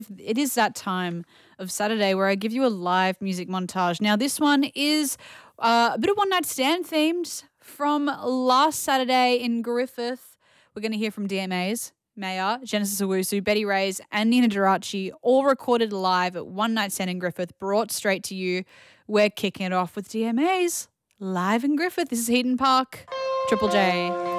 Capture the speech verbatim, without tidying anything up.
It is that time of Saturday where I give you a live music montage. Now, this one is uh, a bit of One Night Stand themed from last Saturday in Griffith. We're going to hear from D M As, Maya, Genesis Owusu, Betty Reyes, and Nina Darachi, all recorded live at One Night Stand in Griffith, brought straight to you. We're kicking it off with D M As live in Griffith. This is Heaton Park, Triple J.